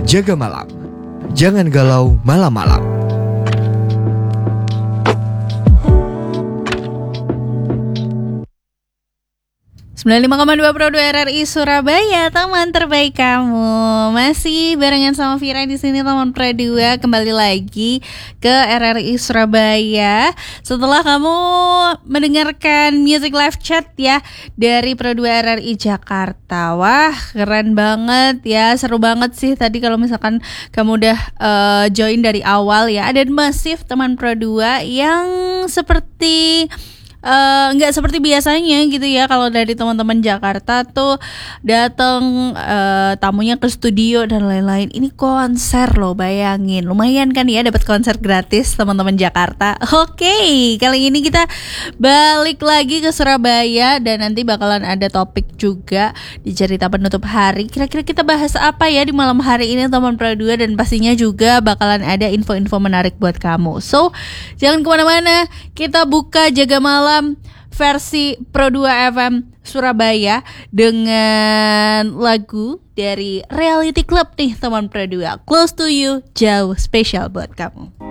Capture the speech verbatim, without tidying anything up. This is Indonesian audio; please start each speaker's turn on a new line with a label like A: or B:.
A: Jaga Malam. Jangan galau malam-malam.
B: sembilan puluh lima koma dua Pro dua R R I Surabaya, teman terbaik kamu. Masih barengan sama Vira di sini, teman Pro dua, kembali lagi ke R R I Surabaya. Setelah kamu mendengarkan music live chat ya dari Pro dua R R I Jakarta. Wah, keren banget ya, seru banget sih tadi kalau misalkan kamu udah uh, join dari awal ya. Ada masif teman Pro dua yang seperti nggak uh, seperti biasanya gitu ya. Kalau dari teman-teman Jakarta tuh datang uh, tamunya ke studio dan lain-lain. Ini konser loh, bayangin, lumayan kan ya dapat konser gratis teman-teman Jakarta. Oke, okay, kali ini kita balik lagi ke Surabaya dan nanti bakalan ada topik juga di cerita penutup hari. Kira-kira kita bahas apa ya di malam hari ini teman Pro dua, dan pastinya juga bakalan ada info-info menarik buat kamu. So jangan kemana-mana, kita buka Jaga Malam versi Pro dua F M Surabaya dengan lagu dari Reality Club nih teman Pro dua, Close to You, jauh spesial buat kamu.